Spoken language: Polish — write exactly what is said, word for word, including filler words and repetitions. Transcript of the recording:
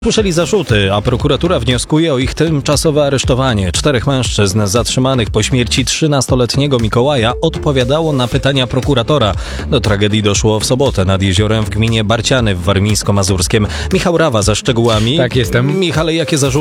Słyszeli zarzuty, a prokuratura wnioskuje o ich tymczasowe aresztowanie. Czterech mężczyzn zatrzymanych po śmierci trzynastoletniego Mikołaja odpowiadało na pytania prokuratora. Do tragedii doszło w sobotę nad jeziorem w gminie Barciany w Warmińsko-Mazurskiem. Michał Rawa za szczegółami. Tak, jestem. Michale, jakie zarzuty